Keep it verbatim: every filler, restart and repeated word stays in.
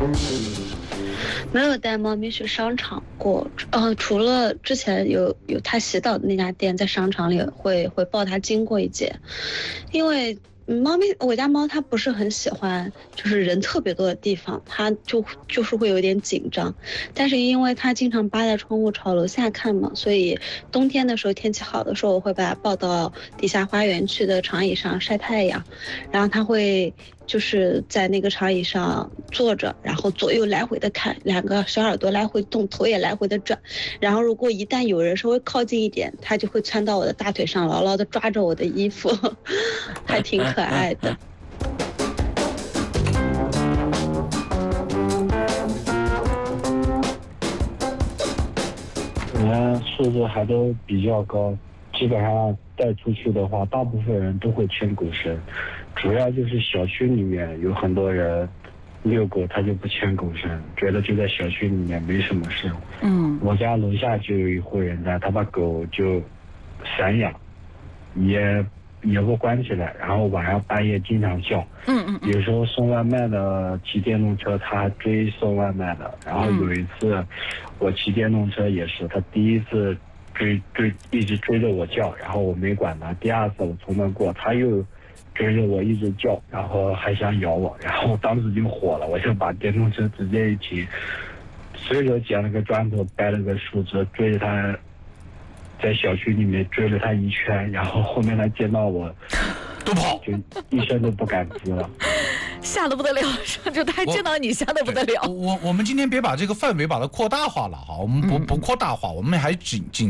没有带猫咪去商场过，呃，除了之前有有它洗澡的那家店在商场里会会抱它经过一节，因为嗯猫咪我家猫它不是很喜欢就是人特别多的地方，它就就是会有点紧张，但是因为它经常扒在窗户朝楼下看嘛，所以冬天的时候天气好的时候我会把它抱到底下花园区的长椅上晒太阳，然后它会就是在那个长椅上坐着，然后左右来回的看，两个小耳朵来回动，头也来回的转，然后如果一旦有人稍微靠近一点，它就会窜到我的大腿上，牢牢的抓着我的衣服，还挺可爱的。 我们素质还都比较高，基本上带出去的话，大部分人都会牵狗绳。主要就是小区里面有很多人遛狗，他就不牵狗绳，觉得就在小区里面没什么事。 嗯， 我家楼下就有一户人家，他把狗就散养，也也不关起来，然后晚上半夜经常叫。 嗯嗯嗯， 有时候送外卖的骑电动车，他还追送外卖的。然后有一次，我骑电动车也是，他第一次追追一直追着我叫，然后我没管他。第二次我从那过，他又追着我一直叫，然后还想咬我，然后当时就火了，我就把电动车直接一停，随手捡了个砖头，掰了个树枝，追着他，在小区里面追了他一圈，然后后面他见到我， 都跑， 就一声都不敢吱了。 吓得不得了，就他见到你吓得不得了。 我我我们今天别把这个范围把它扩大化了哈，我们不不扩大化，我们还仅仅